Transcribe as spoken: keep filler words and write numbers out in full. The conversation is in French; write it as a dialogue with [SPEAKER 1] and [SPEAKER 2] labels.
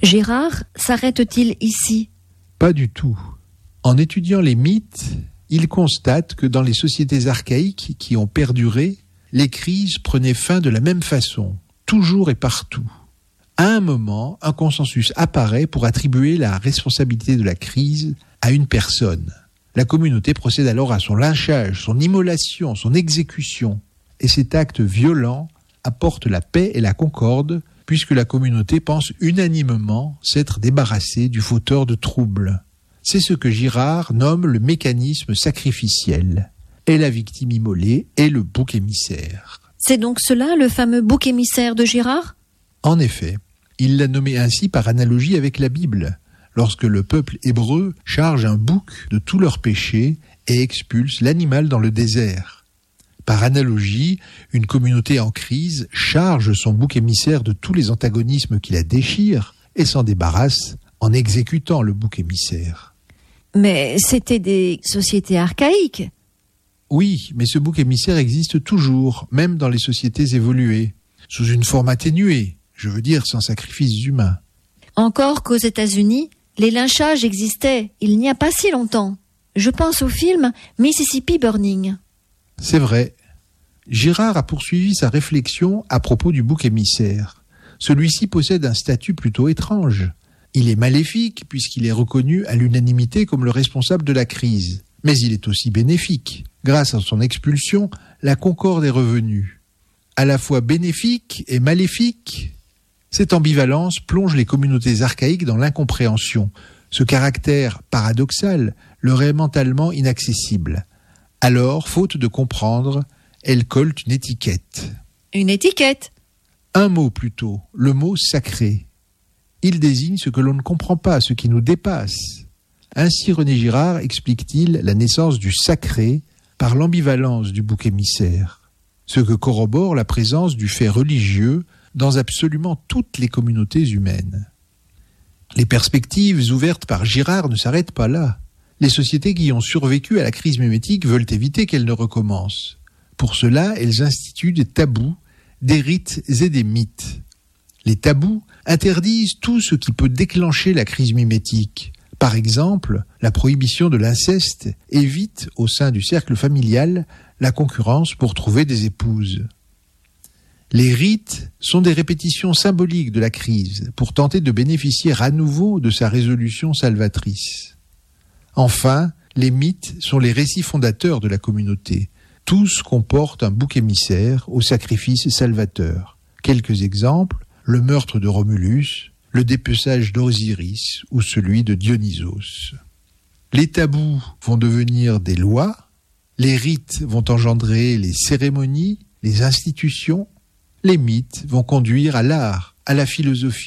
[SPEAKER 1] Girard s'arrête-t-il ici ?
[SPEAKER 2] Pas du tout. En étudiant les mythes, il constate que dans les sociétés archaïques qui ont perduré, les crises prenaient fin de la même façon, toujours et partout. À un moment, un consensus apparaît pour attribuer la responsabilité de la crise à une personne. La communauté procède alors à son lynchage, son immolation, son exécution. Et cet acte violent apporte la paix et la concorde, puisque la communauté pense unanimement s'être débarrassée du fauteur de troubles. C'est ce que Girard nomme le mécanisme sacrificiel. Et la victime immolée est le bouc émissaire.
[SPEAKER 1] C'est donc cela le fameux bouc émissaire de Girard ?
[SPEAKER 2] En effet, il l'a nommé ainsi par analogie avec la Bible, lorsque le peuple hébreu charge un bouc de tous leurs péchés et expulse l'animal dans le désert. Par analogie, une communauté en crise charge son bouc émissaire de tous les antagonismes qui la déchirent et s'en débarrasse en exécutant le bouc émissaire.
[SPEAKER 1] Mais c'était des sociétés archaïques.
[SPEAKER 2] Oui, mais ce bouc émissaire existe toujours, même dans les sociétés évoluées, sous une forme atténuée, je veux dire sans sacrifice humain.
[SPEAKER 1] Encore qu'aux États-Unis, les lynchages existaient il n'y a pas si longtemps. Je pense au film Mississippi Burning.
[SPEAKER 2] C'est vrai. Girard a poursuivi sa réflexion à propos du bouc émissaire. Celui-ci possède un statut plutôt étrange. Il est maléfique puisqu'il est reconnu à l'unanimité comme le responsable de la crise. Mais il est aussi bénéfique. Grâce à son expulsion, la concorde est revenue. À la fois bénéfique et maléfique, cette ambivalence plonge les communautés archaïques dans l'incompréhension. Ce caractère paradoxal leur est mentalement inaccessible. Alors, faute de comprendre, elles collent une étiquette.
[SPEAKER 1] Une étiquette ?
[SPEAKER 2] Un mot plutôt, le mot sacré. Il désigne ce que l'on ne comprend pas, ce qui nous dépasse. Ainsi René Girard explique-t-il la naissance du sacré par l'ambivalence du bouc émissaire, ce que corrobore la présence du fait religieux dans absolument toutes les communautés humaines. Les perspectives ouvertes par Girard ne s'arrêtent pas là. Les sociétés qui ont survécu à la crise mimétique veulent éviter qu'elle ne recommence. Pour cela, elles instituent des tabous, des rites et des mythes. Les tabous interdisent tout ce qui peut déclencher la crise mimétique. Par exemple, la prohibition de l'inceste évite, au sein du cercle familial, la concurrence pour trouver des épouses. Les rites sont des répétitions symboliques de la crise pour tenter de bénéficier à nouveau de sa résolution salvatrice. Enfin, les mythes sont les récits fondateurs de la communauté. Tous comportent un bouc émissaire au sacrifice salvateur. Quelques exemples, le meurtre de Romulus, le dépeçage d'Osiris ou celui de Dionysos. Les tabous vont devenir des lois, les rites vont engendrer les cérémonies, les institutions, les mythes vont conduire à l'art, à la philosophie,